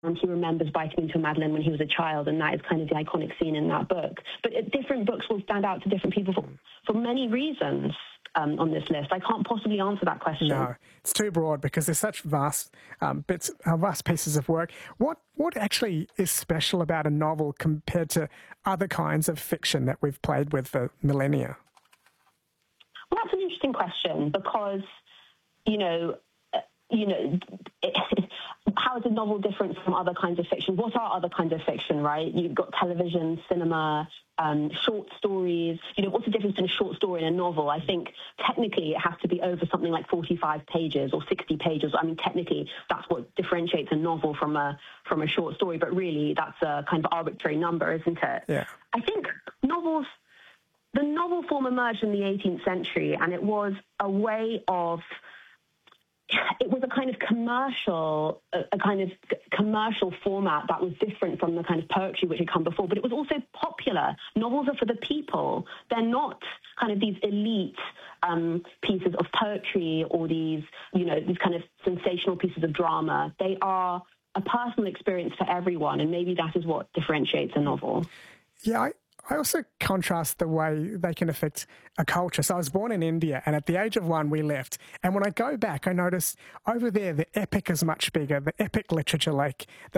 he remembers biting into a madeleine when he was a child, and that is kind of the iconic scene in that book. But different books will stand out to different people for many reasons on this list. I can't possibly answer that question. No, it's too broad because there's such vast vast pieces of work. What actually is special about a novel compared to other kinds of fiction that we've played with for millennia? Well, that's an interesting question because, how is a novel different from other kinds of fiction? What are other kinds of fiction, right? You've got television, cinema, short stories. What's the difference between a short story and a novel? I think technically it has to be over something like 45 pages or 60 pages. I mean, technically that's what differentiates a novel from a short story, but really that's a kind of arbitrary number, isn't it? Yeah. I think the novel form emerged in the 18th century, and it was a way of... It was a kind of commercial format that was different from the kind of poetry which had come before, but it was also popular. Novels are for the people. They're not kind of these elite pieces of poetry or these kind of sensational pieces of drama. They are a personal experience for everyone, and maybe that is what differentiates a novel. Yeah, I also contrast the way they can affect a culture. So I was born in India, and at the age of 1, we left. And when I go back, I notice over there the epic is much bigger. The epic literature, like